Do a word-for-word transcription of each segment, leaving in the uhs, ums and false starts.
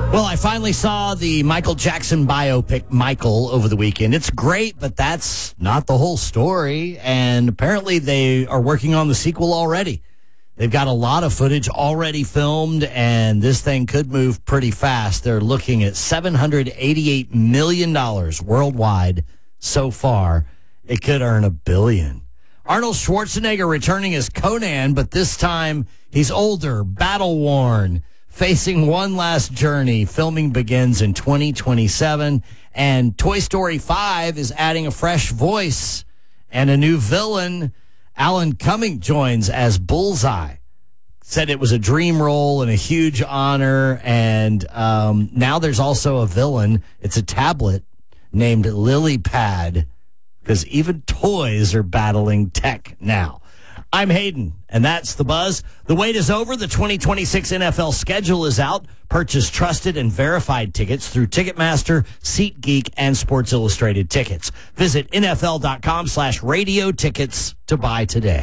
Well, I finally saw the Michael Jackson biopic, Michael, over the weekend. It's great, but that's not the whole story. And apparently they are working on the sequel already. They've got a lot of footage already filmed, and this thing could move pretty fast. They're looking at seven hundred eighty-eight million dollars worldwide so far. It could earn a billion. Arnold Schwarzenegger returning as Conan, but this time he's older, battle-worn, facing one last journey. Filming begins in twenty twenty-seven, and Toy Story five is adding a fresh voice and a new villain. Alan Cumming joins as Bullseye. Said it was a dream role and a huge honor, and um, now there's also a villain. It's a tablet named Lilypad, because even toys are battling tech now. I'm Hayden, and that's The Buzz. The wait is over. The twenty twenty-six N F L schedule is out. Purchase trusted and verified tickets through Ticketmaster, SeatGeek, and Sports Illustrated Tickets. Visit nfl.com slash radio tickets to buy today.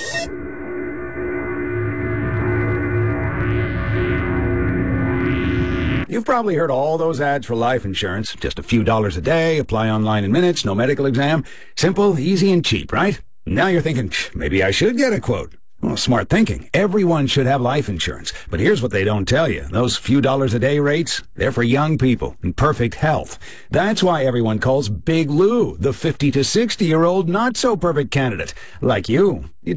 You've probably heard all those ads for life insurance. Just a few dollars a day, apply online in minutes, no medical exam. Simple, easy, and cheap, right? Now you're thinking, maybe I should get a quote. Well, smart thinking. Everyone should have life insurance. But here's what they don't tell you. Those few dollars a day rates, they're for young people in perfect health. That's why everyone calls Big Lou the fifty to sixty-year-old not-so-perfect candidate. Like you. You